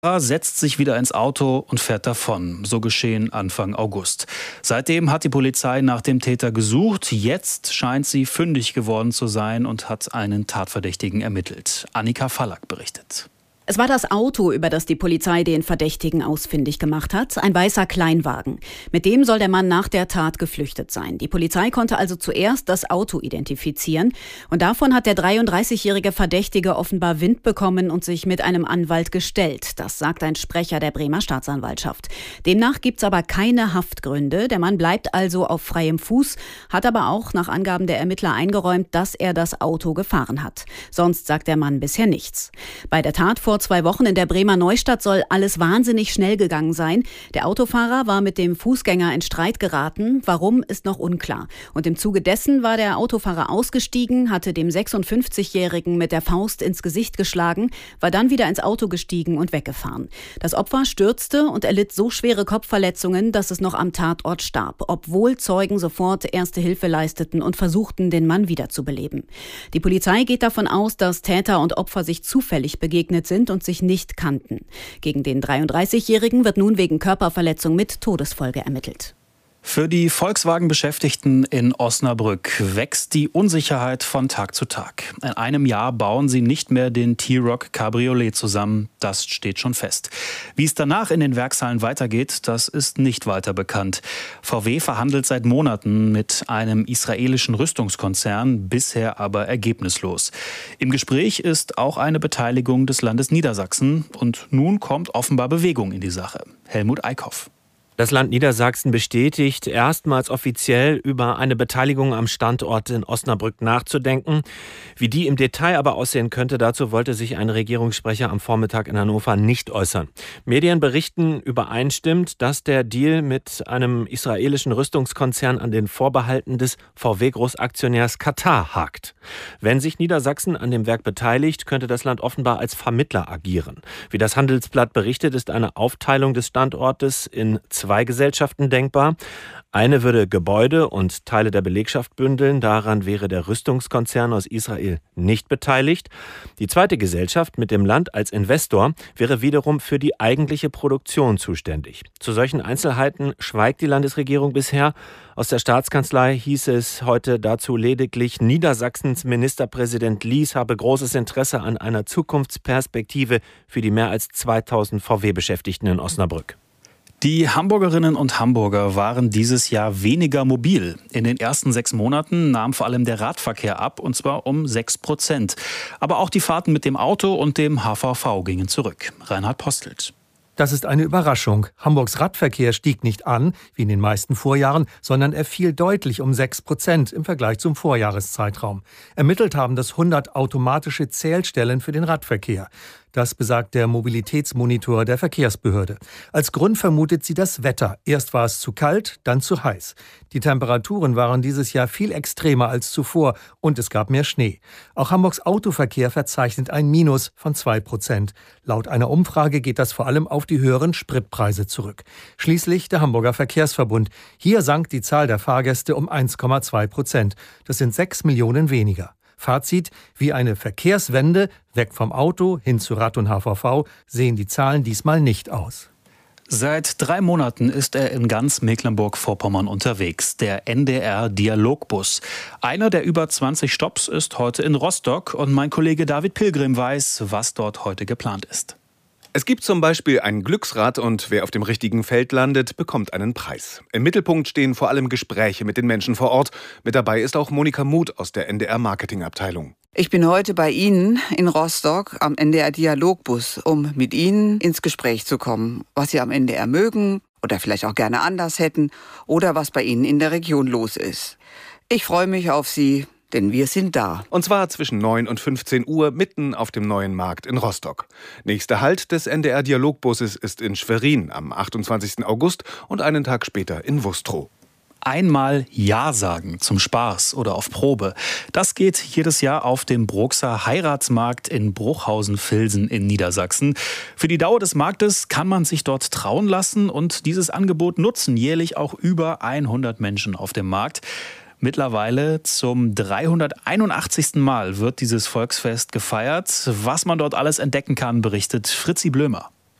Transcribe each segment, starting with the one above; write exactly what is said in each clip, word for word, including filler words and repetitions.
Er setzt sich wieder ins Auto und fährt davon. So geschehen Anfang August. Seitdem hat die Polizei nach dem Täter gesucht. Jetzt scheint sie fündig geworden zu sein und hat einen Tatverdächtigen ermittelt. Annika Fallack berichtet. Es war das Auto, über das die Polizei den Verdächtigen ausfindig gemacht hat, ein weißer Kleinwagen. Mit dem soll der Mann nach der Tat geflüchtet sein. Die Polizei konnte also zuerst das Auto identifizieren. Und davon hat der dreiunddreißigjährige Verdächtige offenbar Wind bekommen und sich mit einem Anwalt gestellt. Das sagt ein Sprecher der Bremer Staatsanwaltschaft. Demnach gibt's aber keine Haftgründe. Der Mann bleibt also auf freiem Fuß, hat aber auch nach Angaben der Ermittler eingeräumt, dass er das Auto gefahren hat. Sonst sagt der Mann bisher nichts. Bei der Tat vor zwei Wochen in der Bremer Neustadt soll alles wahnsinnig schnell gegangen sein. Der Autofahrer war mit dem Fußgänger in Streit geraten. Warum, ist noch unklar. Und im Zuge dessen war der Autofahrer ausgestiegen, hatte dem sechsundfünfzigjährigen mit der Faust ins Gesicht geschlagen, war dann wieder ins Auto gestiegen und weggefahren. Das Opfer stürzte und erlitt so schwere Kopfverletzungen, dass es noch am Tatort starb, obwohl Zeugen sofort Erste Hilfe leisteten und versuchten, den Mann wiederzubeleben. Die Polizei geht davon aus, dass Täter und Opfer sich zufällig begegnet sind und sich nicht kannten. Gegen den dreiunddreißigjährigen wird nun wegen Körperverletzung mit Todesfolge ermittelt. Für die Volkswagen-Beschäftigten in Osnabrück wächst die Unsicherheit von Tag zu Tag. In einem Jahr bauen sie nicht mehr den T-Roc Cabriolet zusammen. Das steht schon fest. Wie es danach in den Werkshallen weitergeht, das ist nicht weiter bekannt. V W verhandelt seit Monaten mit einem israelischen Rüstungskonzern, bisher aber ergebnislos. Im Gespräch ist auch eine Beteiligung des Landes Niedersachsen. Und nun kommt offenbar Bewegung in die Sache. Helmut Eickhoff. Das Land Niedersachsen bestätigt, erstmals offiziell über eine Beteiligung am Standort in Osnabrück nachzudenken. Wie die im Detail aber aussehen könnte, dazu wollte sich ein Regierungssprecher am Vormittag in Hannover nicht äußern. Medien berichten übereinstimmend, dass der Deal mit einem israelischen Rüstungskonzern an den Vorbehalten des V W-Großaktionärs Katar hakt. Wenn sich Niedersachsen an dem Werk beteiligt, könnte das Land offenbar als Vermittler agieren. Wie das Handelsblatt berichtet, ist eine Aufteilung des Standortes in zwei Gesellschaften denkbar. Eine würde Gebäude und Teile der Belegschaft bündeln. Daran wäre der Rüstungskonzern aus Israel nicht beteiligt. Die zweite Gesellschaft mit dem Land als Investor wäre wiederum für die eigentliche Produktion zuständig. Zu solchen Einzelheiten schweigt die Landesregierung bisher. Aus der Staatskanzlei hieß es heute dazu lediglich, Niedersachsens Ministerpräsident Lies habe großes Interesse an einer Zukunftsperspektive für die mehr als zweitausend V W-Beschäftigten in Osnabrück. Die Hamburgerinnen und Hamburger waren dieses Jahr weniger mobil. In den ersten sechs Monaten nahm vor allem der Radverkehr ab, und zwar um sechs Prozent. Aber auch die Fahrten mit dem Auto und dem H V V gingen zurück. Reinhard Postelt. Das ist eine Überraschung. Hamburgs Radverkehr stieg nicht an, wie in den meisten Vorjahren, sondern er fiel deutlich um sechs Prozent im Vergleich zum Vorjahreszeitraum. Ermittelt haben das hundert automatische Zählstellen für den Radverkehr. Das besagt der Mobilitätsmonitor der Verkehrsbehörde. Als Grund vermutet sie das Wetter. Erst war es zu kalt, dann zu heiß. Die Temperaturen waren dieses Jahr viel extremer als zuvor und es gab mehr Schnee. Auch Hamburgs Autoverkehr verzeichnet ein Minus von zwei Prozent. Laut einer Umfrage geht das vor allem auf die höheren Spritpreise zurück. Schließlich der Hamburger Verkehrsverbund. Hier sank die Zahl der Fahrgäste um eins Komma zwei Prozent. Das sind sechs Millionen weniger. Fazit: Wie eine Verkehrswende, weg vom Auto hin zu Rad und H V V, sehen die Zahlen diesmal nicht aus. Seit drei Monaten ist er in ganz Mecklenburg-Vorpommern unterwegs, der N D R-Dialogbus. Einer der über zwanzig Stopps ist heute in Rostock und mein Kollege David Pilgrim weiß, was dort heute geplant ist. Es gibt zum Beispiel ein Glücksrad und wer auf dem richtigen Feld landet, bekommt einen Preis. Im Mittelpunkt stehen vor allem Gespräche mit den Menschen vor Ort. Mit dabei ist auch Monika Muth aus der N D R-Marketingabteilung. Ich bin heute bei Ihnen in Rostock am N D R-Dialogbus, um mit Ihnen ins Gespräch zu kommen, was Sie am N D R mögen oder vielleicht auch gerne anders hätten oder was bei Ihnen in der Region los ist. Ich freue mich auf Sie. Denn wir sind da. Und zwar zwischen neun und fünfzehn Uhr mitten auf dem neuen Markt in Rostock. Nächster Halt des N D R-Dialogbusses ist in Schwerin am achtundzwanzigsten August und einen Tag später in Wustrow. Einmal Ja sagen zum Spaß oder auf Probe. Das geht jedes Jahr auf dem Bruxer Heiratsmarkt in Bruchhausen-Vilsen in Niedersachsen. Für die Dauer des Marktes kann man sich dort trauen lassen und dieses Angebot nutzen jährlich auch über hundert Menschen auf dem Markt. Mittlerweile zum dreihunderteinundachtzigsten Mal wird dieses Volksfest gefeiert. Was man dort alles entdecken kann, berichtet Fritzi Blömer.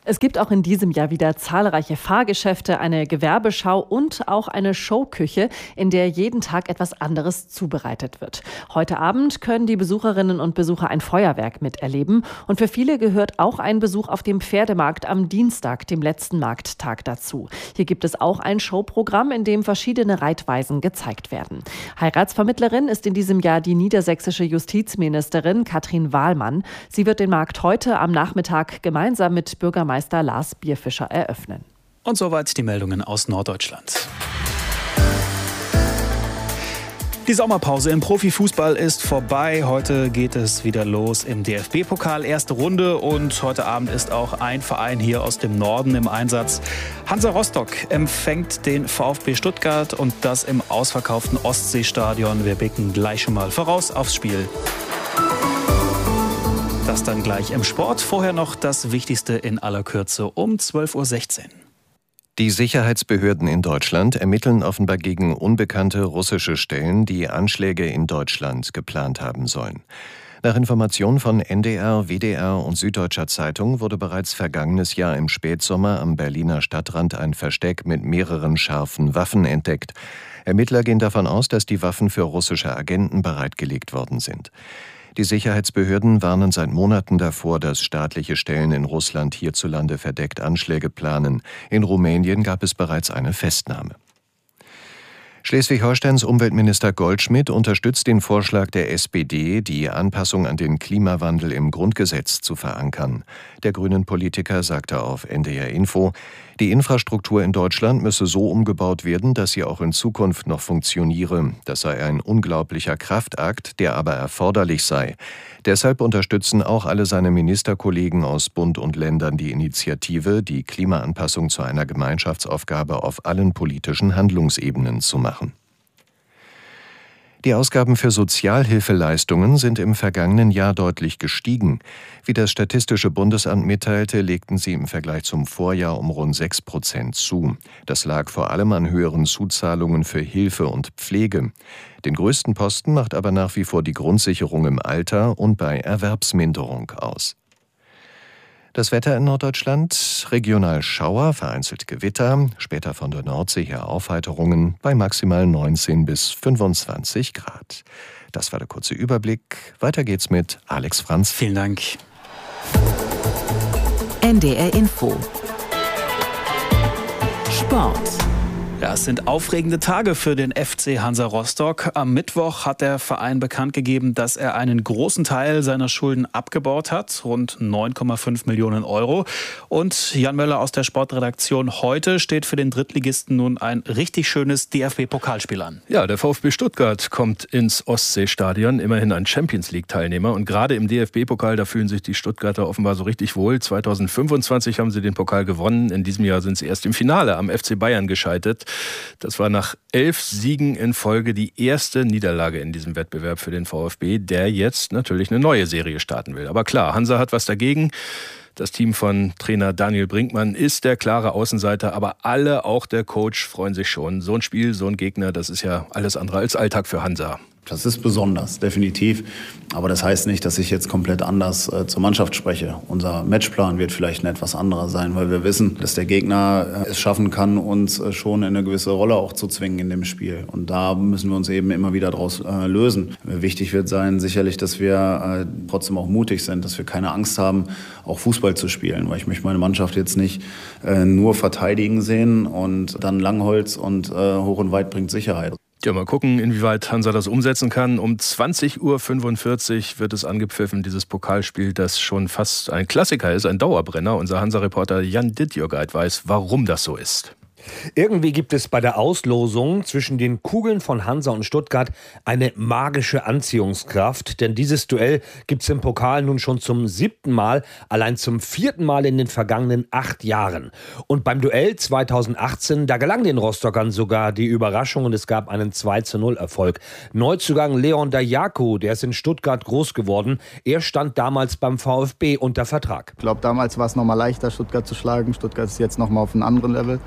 Es gibt auch in diesem Jahr wieder zahlreiche Fahrgeschäfte, eine Gewerbeschau und auch eine Showküche, in der jeden Tag etwas anderes zubereitet wird. Heute Abend können die Besucherinnen und Besucher ein Feuerwerk miterleben. Und für viele gehört auch ein Besuch auf dem Pferdemarkt am Dienstag, dem letzten Markttag, dazu. Hier gibt es auch ein Showprogramm, in dem verschiedene Reitweisen gezeigt werden. Heiratsvermittlerin ist in diesem Jahr die niedersächsische Justizministerin Katrin Wahlmann. Sie wird den Markt heute am Nachmittag gemeinsam mit Bürgermeister Meister Lars Bierfischer eröffnen. Und soweit die Meldungen aus Norddeutschland. Die Sommerpause im Profifußball ist vorbei. Heute geht es wieder los im D F B-Pokal. Erste Runde und heute Abend ist auch ein Verein hier aus dem Norden im Einsatz. Hansa Rostock empfängt den VfB Stuttgart und das im ausverkauften Ostseestadion. Wir blicken gleich schon mal voraus aufs Spiel. Das dann gleich im Sport. Vorher noch das Wichtigste in aller Kürze um zwölf Uhr sechzehn. Die Sicherheitsbehörden in Deutschland ermitteln offenbar gegen unbekannte russische Stellen, die Anschläge in Deutschland geplant haben sollen. Nach Informationen von N D R, W D R und Süddeutscher Zeitung wurde bereits vergangenes Jahr im Spätsommer am Berliner Stadtrand ein Versteck mit mehreren scharfen Waffen entdeckt. Ermittler gehen davon aus, dass die Waffen für russische Agenten bereitgelegt worden sind. Die Sicherheitsbehörden warnen seit Monaten davor, dass staatliche Stellen in Russland hierzulande verdeckt Anschläge planen. In Rumänien gab es bereits eine Festnahme. Schleswig-Holsteins Umweltminister Goldschmidt unterstützt den Vorschlag der S P D, die Anpassung an den Klimawandel im Grundgesetz zu verankern. Der grünen Politiker sagte auf N D R Info, die Infrastruktur in Deutschland müsse so umgebaut werden, dass sie auch in Zukunft noch funktioniere. Das sei ein unglaublicher Kraftakt, der aber erforderlich sei. Deshalb unterstützen auch alle seine Ministerkollegen aus Bund und Ländern die Initiative, die Klimaanpassung zu einer Gemeinschaftsaufgabe auf allen politischen Handlungsebenen zu machen. Die Ausgaben für Sozialhilfeleistungen sind im vergangenen Jahr deutlich gestiegen. Wie das Statistische Bundesamt mitteilte, legten sie im Vergleich zum Vorjahr um rund sechs Prozent zu. Das lag vor allem an höheren Zuzahlungen für Hilfe und Pflege. Den größten Posten macht aber nach wie vor die Grundsicherung im Alter und bei Erwerbsminderung aus. Das Wetter in Norddeutschland, regional Schauer, vereinzelt Gewitter, später von der Nordsee her Aufheiterungen bei maximal neunzehn bis fünfundzwanzig Grad. Das war der kurze Überblick. Weiter geht's mit Alex Franz. Vielen Dank. N D R Info. Sport. Ja, es sind aufregende Tage für den F C Hansa Rostock. Am Mittwoch hat der Verein bekannt gegeben, dass er einen großen Teil seiner Schulden abgebaut hat, rund neun Komma fünf Millionen Euro. Und Jan Möller aus der Sportredaktion, heute steht für den Drittligisten nun ein richtig schönes D F B-Pokalspiel an. Ja, der VfB Stuttgart kommt ins Ostseestadion, immerhin ein Champions-League-Teilnehmer. Und gerade im D F B-Pokal, da fühlen sich die Stuttgarter offenbar so richtig wohl. zweitausendfünfundzwanzig haben sie den Pokal gewonnen. In diesem Jahr sind sie erst im Finale am F C Bayern gescheitert. Das war nach elf Siegen in Folge die erste Niederlage in diesem Wettbewerb für den VfB, der jetzt natürlich eine neue Serie starten will. Aber klar, Hansa hat was dagegen. Das Team von Trainer Daniel Brinkmann ist der klare Außenseiter, aber alle, auch der Coach, freuen sich schon. So ein Spiel, so ein Gegner, das ist ja alles andere als Alltag für Hansa. Das ist besonders, definitiv. Aber das heißt nicht, dass ich jetzt komplett anders äh, zur Mannschaft spreche. Unser Matchplan wird vielleicht ein etwas anderer sein, weil wir wissen, dass der Gegner äh, es schaffen kann, uns äh, schon in eine gewisse Rolle auch zu zwingen in dem Spiel. Und da müssen wir uns eben immer wieder draus äh, lösen. Wichtig wird sein sicherlich, dass wir äh, trotzdem auch mutig sind, dass wir keine Angst haben, auch Fußball zu spielen. Weil ich möchte meine Mannschaft jetzt nicht äh, nur verteidigen sehen und dann Langholz und äh, hoch und weit bringt Sicherheit. Ja, mal gucken, inwieweit Hansa das umsetzen kann. Um zwanzig Uhr fünfundvierzig wird es angepfiffen, dieses Pokalspiel, das schon fast ein Klassiker ist, ein Dauerbrenner. Unser Hansa-Reporter Jan Dittjörgeit weiß, warum das so ist. Irgendwie gibt es bei der Auslosung zwischen den Kugeln von Hansa und Stuttgart eine magische Anziehungskraft. Denn dieses Duell gibt es im Pokal nun schon zum siebten Mal, allein zum vierten Mal in den vergangenen acht Jahren. Und beim Duell zweitausendachtzehn, da gelang den Rostockern sogar die Überraschung und es gab einen zwei zu null Erfolg. Neuzugang Leon Dajaku, der ist in Stuttgart groß geworden. Er stand damals beim VfB unter Vertrag. Ich glaube, damals war es noch mal leichter, Stuttgart zu schlagen. Stuttgart ist jetzt noch mal auf einem anderen Level. Aber wir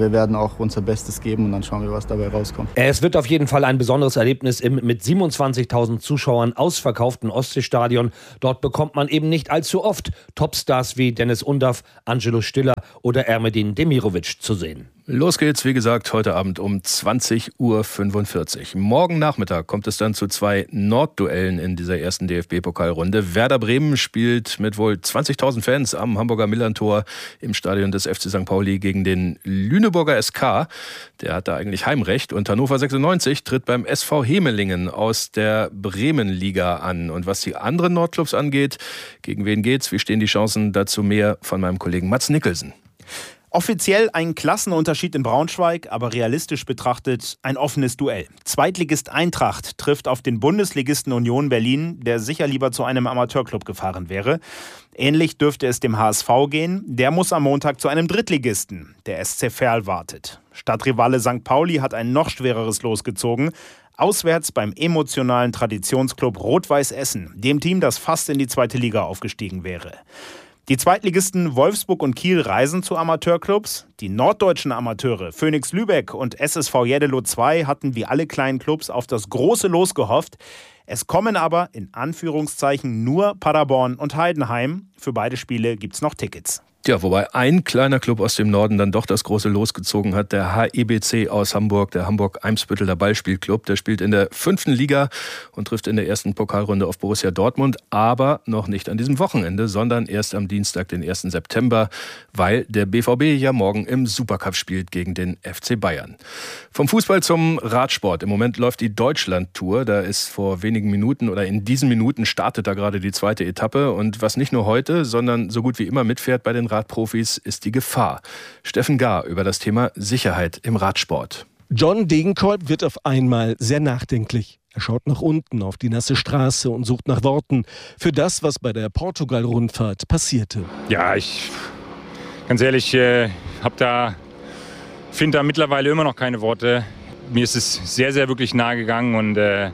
wir werden auch unser Bestes geben und dann schauen wir, was dabei rauskommt. Es wird auf jeden Fall ein besonderes Erlebnis im mit siebenundzwanzigtausend Zuschauern ausverkauften Ostseestadion. Dort bekommt man eben nicht allzu oft Topstars wie Dennis Undaff, Angelo Stiller oder Ermedin Demirovic zu sehen. Los geht's, wie gesagt, heute Abend um zwanzig Uhr fünfundvierzig. Morgen Nachmittag kommt es dann zu zwei Nordduellen in dieser ersten D F B-Pokalrunde. Werder Bremen spielt mit wohl zwanzigtausend Fans am Hamburger Millantor im Stadion des F C Sankt Pauli gegen den Lüneburger S K. Der hat da eigentlich Heimrecht. Und Hannover sechsundneunzig tritt beim S V Hemelingen aus der Bremenliga an. Und was die anderen Nordclubs angeht, gegen wen geht's? Wie stehen die Chancen? Dazu mehr von meinem Kollegen Mats Nicholson. Offiziell ein Klassenunterschied in Braunschweig, aber realistisch betrachtet ein offenes Duell. Zweitligist Eintracht trifft auf den Bundesligisten Union Berlin, der sicher lieber zu einem Amateurclub gefahren wäre. Ähnlich dürfte es dem H S V gehen. Der muss am Montag zu einem Drittligisten. Der S C Verl wartet. Stadtrivale Sankt Pauli hat ein noch schwereres Los gezogen. Auswärts beim emotionalen Traditionsclub Rot-Weiß Essen, dem Team, das fast in die zweite Liga aufgestiegen wäre. Die Zweitligisten Wolfsburg und Kiel reisen zu Amateurclubs. Die norddeutschen Amateure Phoenix Lübeck und S S V Jeddelo zwei hatten wie alle kleinen Clubs auf das große Los gehofft. Es kommen aber in Anführungszeichen nur Paderborn und Heidenheim. Für beide Spiele gibt's noch Tickets. Ja, wobei ein kleiner Club aus dem Norden dann doch das große Los gezogen hat, der H E B C aus Hamburg, der Hamburg-Eimsbütteler Ballspielclub. Der spielt in der fünften Liga und trifft in der ersten Pokalrunde auf Borussia Dortmund, aber noch nicht an diesem Wochenende, sondern erst am Dienstag, den ersten September, weil der B V B ja morgen im Supercup spielt gegen den F C Bayern. Vom Fußball zum Radsport. Im Moment läuft die Deutschland-Tour. Da ist vor wenigen Minuten oder in diesen Minuten startet da gerade die zweite Etappe. Und was nicht nur heute, sondern so gut wie immer mitfährt bei den Radprofis, ist die Gefahr. Steffen Gahr über das Thema Sicherheit im Radsport. John Degenkolb wird auf einmal sehr nachdenklich. Er schaut nach unten auf die nasse Straße und sucht nach Worten für das, was bei der Portugal-Rundfahrt passierte. Ja, ich ganz ehrlich, äh, habe da finde da mittlerweile immer noch keine Worte. Mir ist es sehr, sehr wirklich nahe gegangen und äh,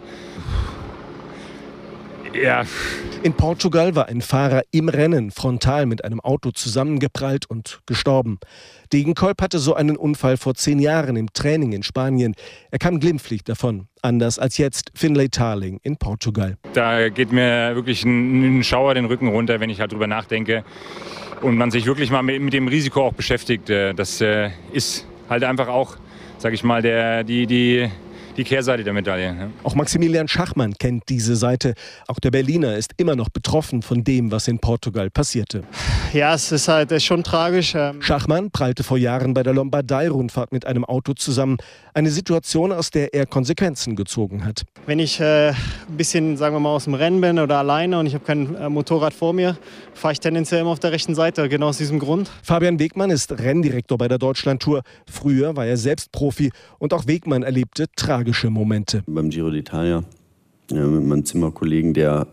ja. In Portugal war ein Fahrer im Rennen frontal mit einem Auto zusammengeprallt und gestorben. Degenkolb hatte so einen Unfall vor zehn Jahren im Training in Spanien. Er kam glimpflich davon, anders als jetzt Finlay Tarling in Portugal. Da geht mir wirklich ein, ein Schauer den Rücken runter, wenn ich halt drüber nachdenke und man sich wirklich mal mit, mit dem Risiko auch beschäftigt. Das äh, ist halt einfach auch, sag ich mal, der, die, die, die Kehrseite der Medaille. Ja. Auch Maximilian Schachmann kennt diese Seite. Auch der Berliner ist immer noch betroffen von dem, was in Portugal passierte. Ja, es ist halt ist schon tragisch. Schachmann prallte vor Jahren bei der Lombardei-Rundfahrt mit einem Auto zusammen. Eine Situation, aus der er Konsequenzen gezogen hat. Wenn ich äh, ein bisschen, sagen wir mal, aus dem Rennen bin oder alleine und ich habe kein äh, Motorrad vor mir, fahre ich tendenziell immer auf der rechten Seite, genau aus diesem Grund. Fabian Wegmann ist Renndirektor bei der Deutschlandtour. Früher war er selbst Profi und auch Wegmann erlebte tragische Momente. Beim Giro d'Italia ja, mit meinem Zimmerkollegen, der,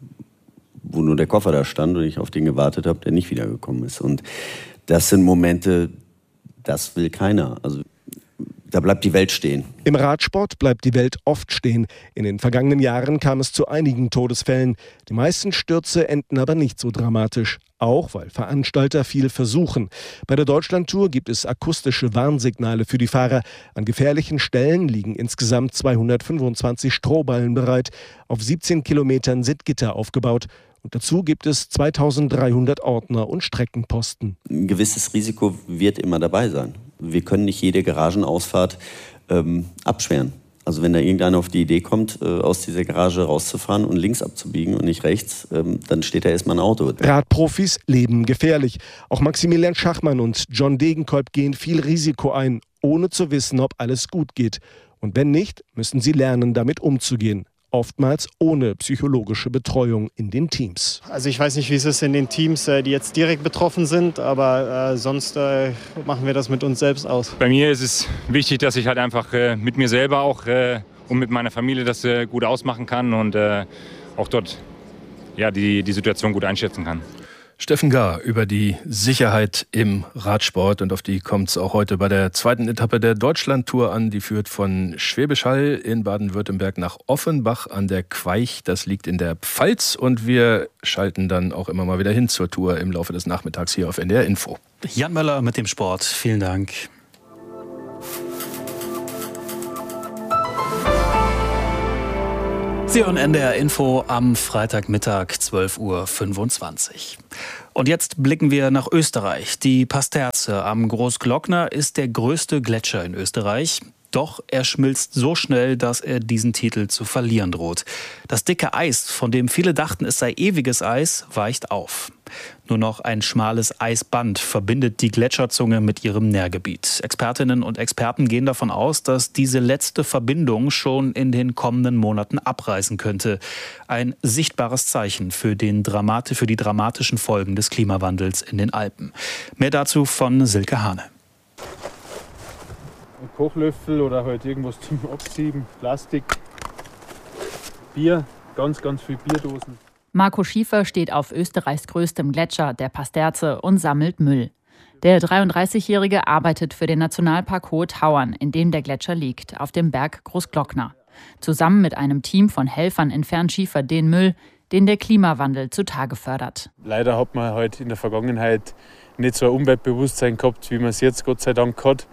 wo nur der Koffer da stand und ich auf den gewartet habe, der nicht wiedergekommen ist. Und das sind Momente, das will keiner. Also da bleibt die Welt stehen. Im Radsport bleibt die Welt oft stehen. In den vergangenen Jahren kam es zu einigen Todesfällen. Die meisten Stürze enden aber nicht so dramatisch. Auch weil Veranstalter viel versuchen. Bei der Deutschlandtour gibt es akustische Warnsignale für die Fahrer. An gefährlichen Stellen liegen insgesamt zweihundertfünfundzwanzig Strohballen bereit. Auf siebzehn Kilometern sind Gitter aufgebaut. Und dazu gibt es zweitausenddreihundert Ordner und Streckenposten. Ein gewisses Risiko wird immer dabei sein. Wir können nicht jede Garagenausfahrt ähm, absperren. Also wenn da irgendeiner auf die Idee kommt, äh, aus dieser Garage rauszufahren und links abzubiegen und nicht rechts, ähm, dann steht da erstmal ein Auto. Radprofis leben gefährlich. Auch Maximilian Schachmann und John Degenkolb gehen viel Risiko ein, ohne zu wissen, ob alles gut geht. Und wenn nicht, müssen sie lernen, damit umzugehen. Oftmals ohne psychologische Betreuung in den Teams. Also ich weiß nicht, wie es ist in den Teams, die jetzt direkt betroffen sind, aber äh, sonst äh, machen wir das mit uns selbst aus. Bei mir ist es wichtig, dass ich halt einfach äh, mit mir selber auch äh, und mit meiner Familie das äh, gut ausmachen kann und äh, auch dort ja, die, die Situation gut einschätzen kann. Steffen Gahr über die Sicherheit im Radsport und auf die kommt es auch heute bei der zweiten Etappe der Deutschlandtour an. Die führt von Schwäbisch Hall in Baden-Württemberg nach Offenbach an der Queich. Das liegt in der Pfalz und wir schalten dann auch immer mal wieder hin zur Tour im Laufe des Nachmittags hier auf N D R Info. Jan Möller mit dem Sport. Vielen Dank. Sie hören N D R Info am Freitagmittag zwölf Uhr fünfundzwanzig. Und jetzt blicken wir nach Österreich. Die Pasterze am Großglockner ist der größte Gletscher in Österreich. Doch er schmilzt so schnell, dass er diesen Titel zu verlieren droht. Das dicke Eis, von dem viele dachten, es sei ewiges Eis, weicht auf. Nur noch ein schmales Eisband verbindet die Gletscherzunge mit ihrem Nährgebiet. Expertinnen und Experten gehen davon aus, dass diese letzte Verbindung schon in den kommenden Monaten abreißen könnte. Ein sichtbares Zeichen für, den Dramat- für die dramatischen Folgen des Klimawandels in den Alpen. Mehr dazu von Silke Hane. Ein Kochlöffel oder halt irgendwas zum Absieben, Plastik, Bier, ganz, ganz viel Bierdosen. Marco Schiefer steht auf Österreichs größtem Gletscher, der Pasterze, und sammelt Müll. Der dreiunddreißigjährige arbeitet für den Nationalpark Hohe Tauern, in dem der Gletscher liegt, auf dem Berg Großglockner. Zusammen mit einem Team von Helfern entfernt Schiefer den Müll, den der Klimawandel zutage fördert. Leider hat man halt in der Vergangenheit nicht so ein Umweltbewusstsein gehabt, wie man es jetzt Gott sei Dank hat.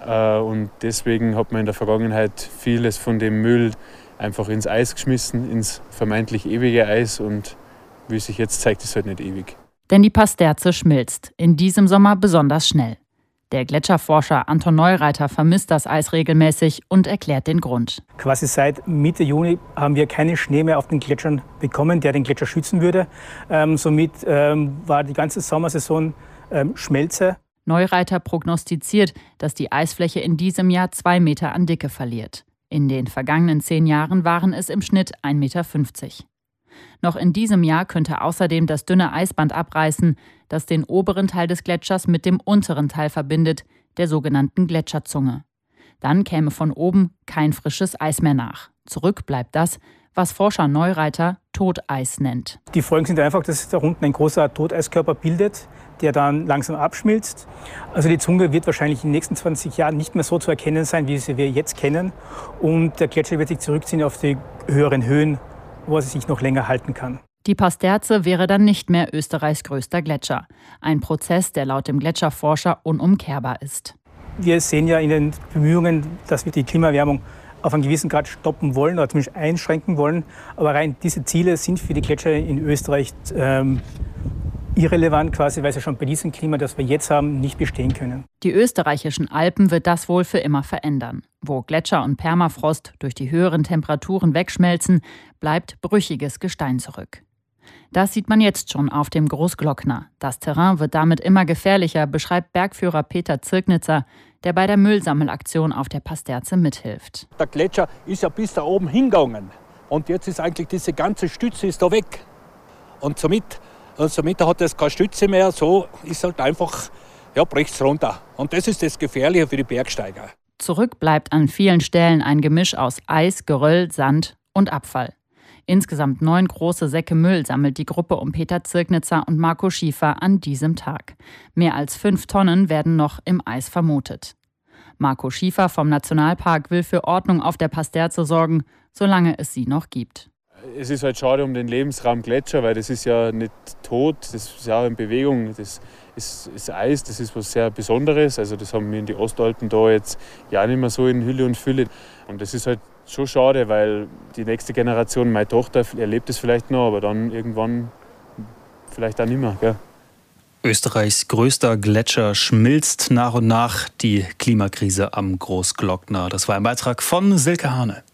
Und deswegen hat man in der Vergangenheit vieles von dem Müll einfach ins Eis geschmissen, ins vermeintlich ewige Eis. Und wie sich jetzt zeigt, ist es halt nicht ewig. Denn die Pasterze schmilzt, in diesem Sommer besonders schnell. Der Gletscherforscher Anton Neureiter vermisst das Eis regelmäßig und erklärt den Grund. Quasi seit Mitte Juni haben wir keinen Schnee mehr auf den Gletschern bekommen, der den Gletscher schützen würde. Ähm, somit ähm, war die ganze Sommersaison ähm, Schmelze. Neureiter prognostiziert, dass die Eisfläche in diesem Jahr zwei Meter an Dicke verliert. In den vergangenen zehn Jahren waren es im Schnitt ein Meter fünfzig. Noch in diesem Jahr könnte außerdem das dünne Eisband abreißen, das den oberen Teil des Gletschers mit dem unteren Teil verbindet, der sogenannten Gletscherzunge. Dann käme von oben kein frisches Eis mehr nach. Zurück bleibt das, was Forscher Neureiter Toteis nennt. Die Folgen sind einfach, dass sich da unten ein großer Toteiskörper bildet, der dann langsam abschmilzt. Also die Zunge wird wahrscheinlich in den nächsten zwanzig Jahren nicht mehr so zu erkennen sein, wie sie wir jetzt kennen. Und der Gletscher wird sich zurückziehen auf die höheren Höhen, wo er sich noch länger halten kann. Die Pasterze wäre dann nicht mehr Österreichs größter Gletscher. Ein Prozess, der laut dem Gletscherforscher unumkehrbar ist. Wir sehen ja in den Bemühungen, dass wir die Klimaerwärmung auf einen gewissen Grad stoppen wollen oder zumindest einschränken wollen. Aber rein diese Ziele sind für die Gletscher in Österreich ähm, irrelevant, quasi, weil sie schon bei diesem Klima, das wir jetzt haben, nicht bestehen können. Die österreichischen Alpen wird das wohl für immer verändern. Wo Gletscher und Permafrost durch die höheren Temperaturen wegschmelzen, bleibt brüchiges Gestein zurück. Das sieht man jetzt schon auf dem Großglockner. Das Terrain wird damit immer gefährlicher, beschreibt Bergführer Peter Zirknitzer, der bei der Müllsammelaktion auf der Pasterze mithilft. Der Gletscher ist ja bis da oben hingegangen und jetzt ist eigentlich diese ganze Stütze ist da weg. Und somit, und somit hat es keine Stütze mehr, so ist halt einfach, ja, bricht's runter. Und das ist das Gefährliche für die Bergsteiger. Zurück bleibt an vielen Stellen ein Gemisch aus Eis, Geröll, Sand und Abfall. Insgesamt neun große Säcke Müll sammelt die Gruppe um Peter Zirknitzer und Marco Schiefer an diesem Tag. Mehr als fünf Tonnen werden noch im Eis vermutet. Marco Schiefer vom Nationalpark will für Ordnung auf der Pasterze sorgen, solange es sie noch gibt. Es ist halt schade um den Lebensraum Gletscher, weil das ist ja nicht tot, das ist ja in Bewegung. Das ist, ist Eis, das ist was sehr Besonderes. Also das haben wir in die Ostalpen da jetzt ja nicht mehr so in Hülle und Fülle. Und das ist halt schon schade, weil die nächste Generation, meine Tochter, erlebt es vielleicht noch, aber dann irgendwann vielleicht auch nicht mehr. Gell? Österreichs größter Gletscher schmilzt nach und nach, die Klimakrise am Großglockner. Das war ein Beitrag von Silke Hane.